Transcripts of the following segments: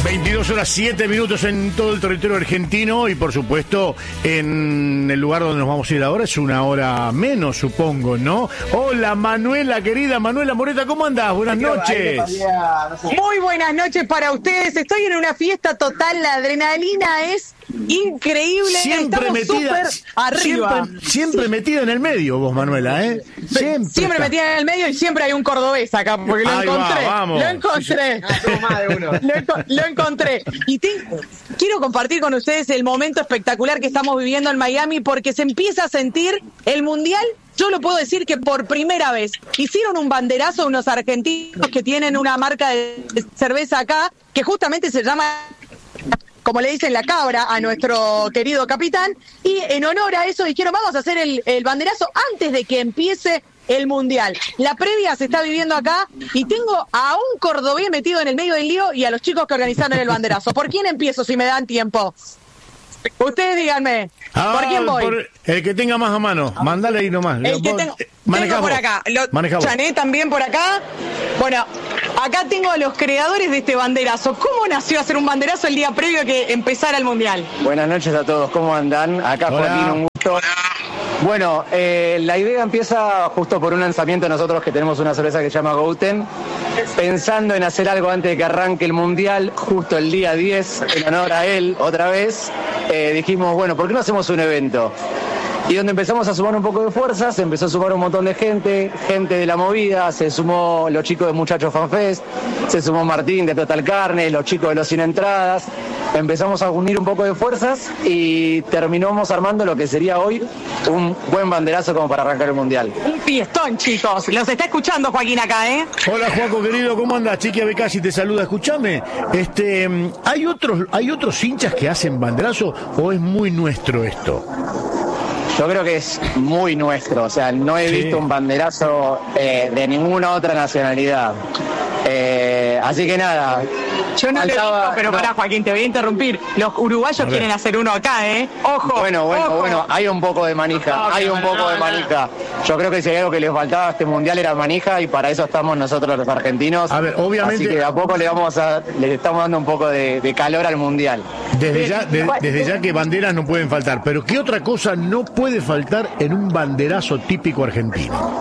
22:07 en todo el territorio argentino y por supuesto en el lugar donde nos vamos a ir ahora es una hora menos, supongo, ¿no? Hola Manuela, querida Manuela Moreta, ¿cómo andás? Buenas noches. Muy buenas noches para ustedes. Estoy en una fiesta total, la adrenalina es increíble. Siempre metida arriba. Siempre metida en el medio vos, Manuela, ¿eh? Siempre metida en el medio y siempre hay un cordobés acá, porque lo encontré. Lo encontré. Lo encontré. Y quiero compartir con ustedes el momento espectacular que estamos viviendo en Miami, porque se empieza a sentir el Mundial. Yo lo puedo decir que por primera vez hicieron un banderazo unos argentinos que tienen una marca de cerveza acá, que justamente se llama, como le dicen, la cabra a nuestro querido capitán, y en honor a eso dijeron, vamos a hacer el banderazo antes de que empiece el Mundial. La previa se está viviendo acá y tengo a un cordobés metido en el medio del lío y a los chicos que organizaron el banderazo. ¿Por quién empiezo si me dan tiempo? Ustedes díganme, ¿por quién voy? Por el que tenga más a mano, mandale ahí nomás. El que tengo por acá, Chané también por acá. Bueno, acá tengo a los creadores de este banderazo. ¿Cómo nació hacer un banderazo el día previo a que empezara el Mundial? Buenas noches a todos, ¿cómo andan? Acá Joaquín, un gusto. Bueno, la idea empieza justo por un lanzamiento. Nosotros que tenemos una cerveza que se llama Gouten, pensando en hacer algo antes de que arranque el Mundial, justo el día 10, en honor a él, otra vez, dijimos, bueno, ¿por qué no hacemos un evento? Y donde empezamos a sumar un poco de fuerza, se empezó a sumar un montón de gente de la movida, se sumó los chicos de Muchachos FanFest, se sumó Martín de Total Carne, los chicos de los Sin Entradas, empezamos a unir un poco de fuerzas y terminamos armando lo que sería hoy un buen banderazo como para arrancar el Mundial. Un fiestón, chicos, los está escuchando Joaquín acá, ¿eh? Hola Juaco, querido, ¿cómo andas? Chiqui Abecasi te saluda, escúchame, ¿hay otros hinchas que hacen banderazo o es muy nuestro esto? Yo creo que es muy nuestro, o sea, no he visto un banderazo de ninguna otra nacionalidad. Así que nada. Yo no lo he visto, pero pará, Joaquín, te voy a interrumpir. Los uruguayos quieren hacer uno acá, ¿eh? Ojo. Bueno, hay un poco de manija, Yo creo que si hay algo que les faltaba a este mundial era manija y para eso estamos nosotros los argentinos. A ver, obviamente. Así que de a poco le estamos dando un poco de calor al mundial. Desde ya que banderas no pueden faltar, pero ¿qué otra cosa no puede faltar en un banderazo típico argentino?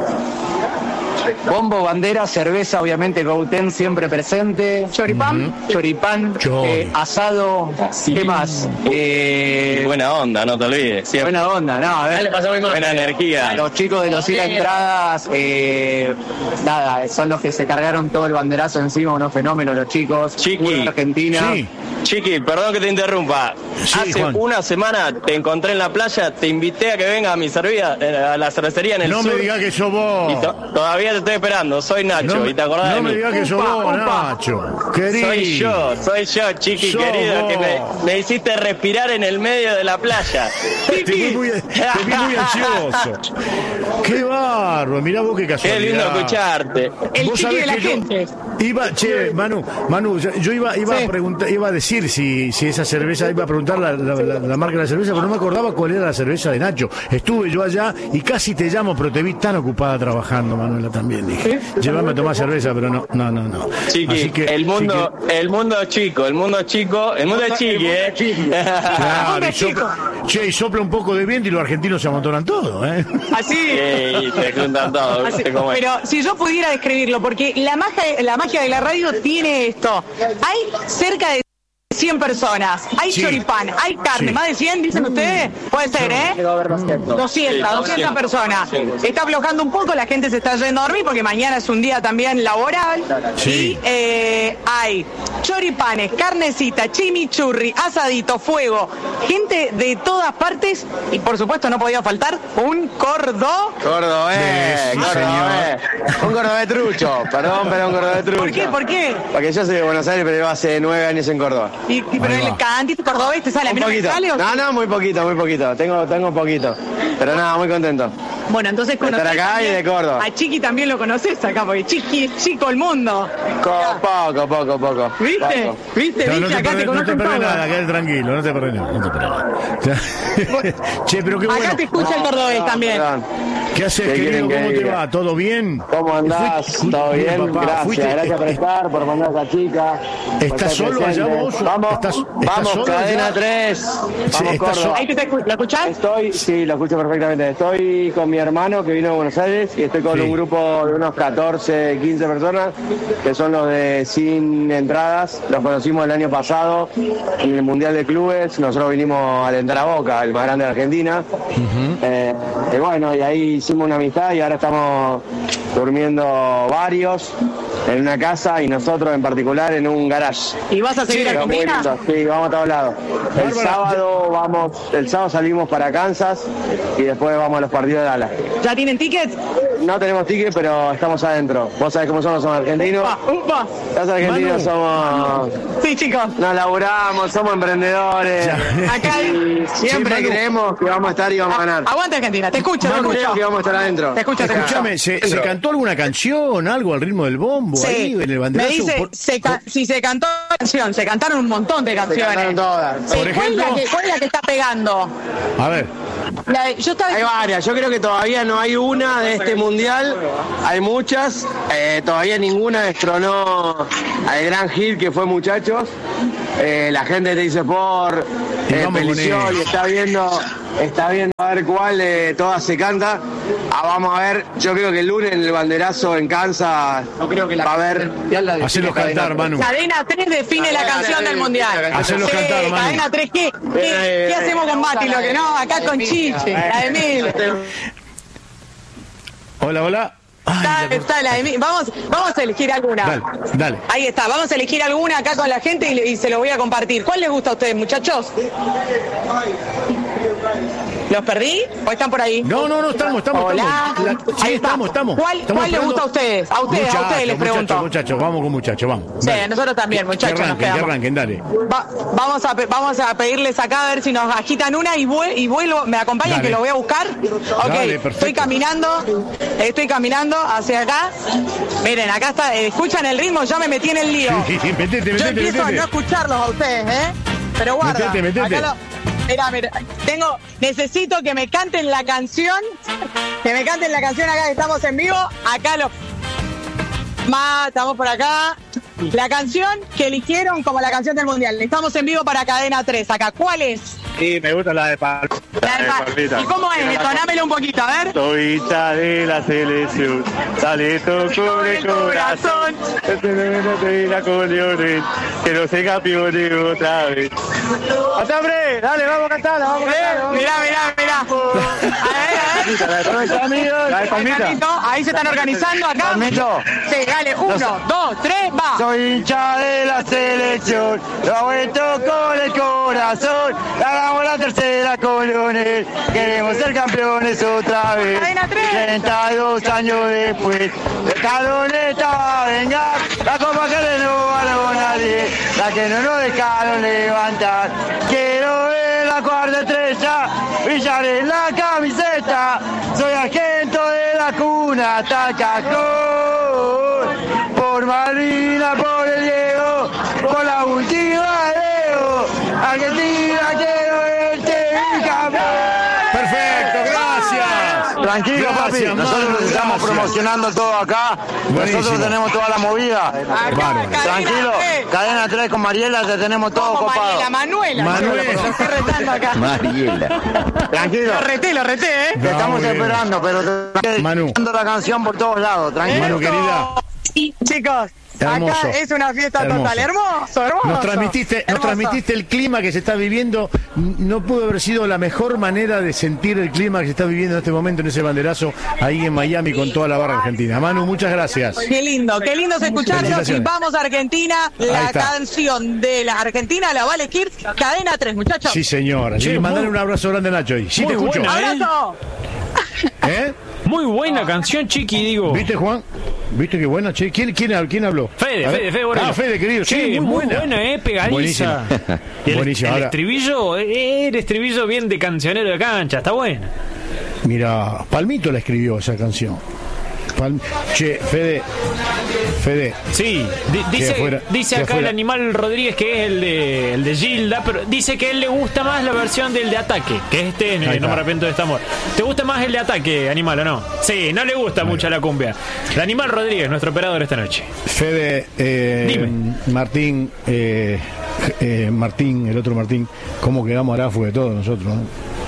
Bombo, bandera, cerveza, obviamente, Gouten siempre presente. Choripán. Asado, sí. ¿Qué más? Buena onda, no te olvides. Siempre. Buena onda, no, a ver. Buena energía. Los chicos de los Sin Entradas, nada, son los que se cargaron todo el banderazo encima, unos fenómenos los chicos. Chiqui, Argentina. Sí. Chiqui, perdón que te interrumpa. Sí, Hace Juan. una semana te encontré en la playa, te invité a que venga a mi a la cervecería en el sur. No me digas que sos vos. Y todavía te estoy esperando, soy Nacho, y te acordás de mí. No me digas que sos vos, Nacho. Querido. Soy yo, Chiqui, querido, que me hiciste respirar en el medio de la playa. Te vi muy ansioso. Qué bárbaro, mirá vos qué casualidad. Qué lindo escucharte. El Chiqui de la gente. Manu, yo iba a preguntar, iba a decir si esa cerveza, iba a preguntar la marca de la cerveza, pero no me acordaba cuál era la cerveza de Nacho. Estuve yo allá y casi te llamo, pero te vi tan ocupada trabajando, Manuela, también dije. Llévame a tomar cerveza, pero no. Chiqui, el mundo es chico, el mundo es chiqui, Claro, y sopla un poco de viento y los argentinos se amontonan todo, ¿eh? Así. Sí, se juntan todos. Pero si yo pudiera describirlo, porque la magia de la radio tiene esto. Hay cerca de 100 personas, hay choripán, hay carne, más de 100, dicen ustedes, puede ser, ¿eh? 200 personas. Está aflojando un poco, la gente se está yendo a dormir porque mañana es un día también laboral. Sí. Y hay choripanes, carnecita, chimichurri, asadito, fuego, gente de todas partes y por supuesto no podía faltar un Cordobés. Un cordobés trucho, perdón, pero un cordobés trucho. ¿Por qué? Porque yo soy de Buenos Aires, pero llevo hace 9 años en Córdoba. Pero el cantito cordobés te sale, a mí no me sale. No, muy poquito. Tengo un poquito. Pero nada, muy contento. Bueno, entonces de estar acá también, y de Córdoba. A Chiqui también lo conoces acá, porque Chiqui es chico el mundo. Poco. ¿Viste? Acá te conocen no te todos. nada, quédate tranquilo, no te perdés nada. Che, pero qué bueno. Acá te escucha el cordobés también. Perdón. ¿Qué haces, querido? ¿Cómo te va? ¿Todo bien? ¿Cómo andás? ¿Todo bien? Papá. Gracias por estar, por mandar a esa chica. ¿Estás solo allá vos? Vamos, solo Cadena allá? 3. Vamos, Córdoba. ¿Lo escuchás? Sí, lo escucho perfectamente. Estoy con mi hermano que vino de Buenos Aires y estoy con un grupo de unos 14, 15 personas que son los de Sin Entradas. Los conocimos el año pasado en el Mundial de Clubes. Nosotros vinimos a alentar a Boca, el más grande de Argentina. Y bueno, y ahí hicimos una amistad y ahora estamos durmiendo varios en una casa y nosotros en particular en un garage. ¿Y vas a seguir Argentina? Sí, vamos a todos lados. El sábado salimos para Kansas y después vamos a los partidos de Dallas. ¿Ya tienen tickets? No tenemos ticket, pero estamos adentro. Vos sabés cómo somos argentinos. ¡Upa! Los argentinos somos... Sí, chicos. Nos laburamos, somos emprendedores. Acá siempre creemos que vamos a estar y vamos a ganar. Aguanta Argentina, te escucho, No creo que vamos a estar adentro. Te escucho. Escúchame, ¿se cantó alguna canción, algo al ritmo del bombo ahí en el banderazo? Me dice, si se cantó la canción, se cantaron un montón de canciones. Se cantaron todas. Por ejemplo, ¿Cuál es la que está pegando? A ver. Hay varias, yo creo que todavía no hay una de este mundial, hay muchas, todavía ninguna destronó al gran hit que fue Muchachos. La gente te dice por Pelició y está viendo a ver cuál todas se canta. Vamos a ver, yo creo que el lunes en el banderazo en Kansas va a haber. Hacerlos cantar, Manu. Cadena 3 define la canción del mundial. Hacerlos cantar, Manu. Cadena 3, ¿qué hacemos con Mati? Lo que no, acá con Chiche, la de Mil. Hola. Está la de Mil. Vamos a elegir alguna. Dale. Ahí está, vamos a elegir alguna acá con la gente y se los voy a compartir. ¿Cuál les gusta a ustedes, muchachos? ¿Los perdí? ¿O están por ahí? No, estamos. Hola. Sí, estamos. ¿Cuál les gusta a ustedes? A ustedes les pregunto. Muchachos, vamos con muchachos, vamos. Sí, nosotros también, muchachos. Que arranquen, dale. Vamos a pedirles acá a ver si nos agitan una y vuelvo. ¿Me acompañan que lo voy a buscar? Ok, dale, estoy caminando hacia acá. Miren, acá está, escuchan el ritmo, ya me metí en el lío. Metete. Yo empiezo a no escucharlos a ustedes, pero guarda. Metete. Acá Mira, necesito que me canten la canción. Acá que estamos en vivo. Acá estamos por acá. La canción que eligieron como la canción del mundial. Estamos en vivo para Cadena 3 acá. ¿Cuál es? Sí, me gusta la de Palmita. ¿Y cómo es? Detonámelo un poquito, a ver. Soy hincha de la selección, sale con el corazón. De la Coliones, que no se campeone otra vez. ¡Hasta hombre! Dale, vamos a cantarla, vamos a cantarla. Mirá. A ver. La de Palmita. Ahí se están organizando acá. Palmito. Sí, dale, 1, 2, 3, va. Soy hincha de la selección, lo ha vuelto con el corazón. Hagamos la tercera con Leonel, queremos ser campeones otra vez. 32 años después, de Caloneta va a vengar la copa que no ganó nadie, la que no nos dejaron levantar. Quiero ver la cuarta estrella brillar en la camiseta. Soy argento de la cuna hasta el cajón. Por Malvina, por el Diego, por la última de Leo. Argentina, quiero verte campeón. Perfecto, gracias. Tranquilo, Gracias, papi. Nosotros Manu, estamos gracias. promocionando todo acá. Buenísimo. Nosotros tenemos toda la movida. Bárbaro. Tranquilo. Cadena 3 con Mariela, te tenemos todo copado. Manuela. Lo estoy retando acá. Tranquilo. Lo reté, Te estamos muy bien. esperando, pero te Manu. estamos la canción por todos lados. Tranquilo. Manu, querida. Chicos, Hermoso. acá es una fiesta total. Hermoso. Nos transmitiste el clima que se está viviendo. No pudo haber sido la mejor manera de sentir el clima que se está viviendo en este momento en ese banderazo ahí en Miami con toda la barra argentina. Manu, muchas gracias. Qué lindo es escucharlos. Y vamos a Argentina. La canción de la Argentina la va a elegir Cadena 3, muchachos. Sí, señora. Sí, mandale un abrazo grande a Nacho ahí. Sí, te escucho. Buena, ¡Abrazo! Muy buena canción, Chiqui, digo. ¿Viste, Juan? ¿Viste qué buena? Che, ¿quién habló? Fede, Borello. Fede, querido. Sí, muy buena. Pegadiza. Buenísima. El estribillo bien de cancionero de cancha, está buena. Mira, Palmito la escribió esa canción. Che, Fede, Fede. Sí, dice acá el Animal Rodríguez que es el de Gilda, pero dice que a él le gusta más la versión del de Ataque, que no me arrepiento de este amor. ¿Te gusta más el de Ataque, Animal, o no? Sí, no le gusta mucho la cumbia. El Animal Rodríguez, nuestro operador esta noche. Fede, dime. Martín, el otro Martín, ¿cómo quedamos ahora? Fue de todos nosotros, ¿no?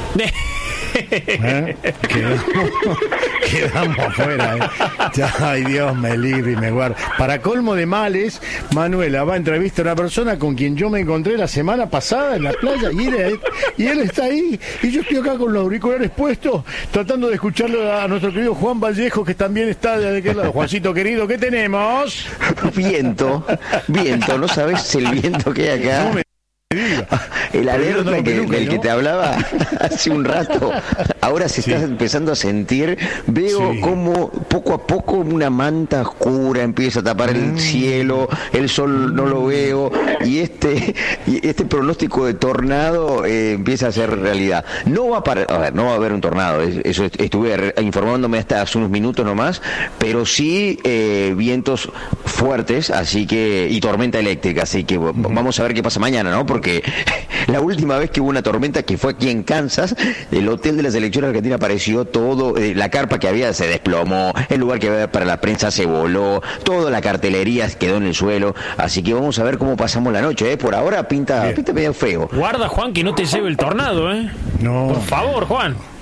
Quedamos afuera, Ay, Dios me libre y me guarde. Para colmo de males, Manuela va a entrevistar a una persona con quien yo me encontré la semana pasada en la playa y él está ahí y yo estoy acá con los auriculares puestos tratando de escucharlo a nuestro querido Juan Vallejo, que también está de aquel lado. Juancito querido, ¿qué tenemos? Viento, no sabes el viento que hay acá. El alerta del que te hablaba hace un rato, ahora se está empezando a sentir. Veo como poco a poco una manta oscura empieza a tapar el cielo, el sol no lo veo, y este pronóstico de tornado empieza a ser realidad. No va a haber un tornado, eso estuve informándome hasta hace unos minutos nomás, pero sí vientos fuertes, así que, y tormenta eléctrica, así que vamos a ver qué pasa mañana, ¿no? Porque la última vez que hubo una tormenta, que fue aquí en Kansas, el hotel de la selección argentina apareció todo, la carpa que había se desplomó, el lugar que había para la prensa se voló, toda la cartelería quedó en el suelo, así que vamos a ver cómo pasamos la noche, por ahora pinta medio feo. Guarda, Juan, que no te lleve el tornado, No. Por favor, Juan.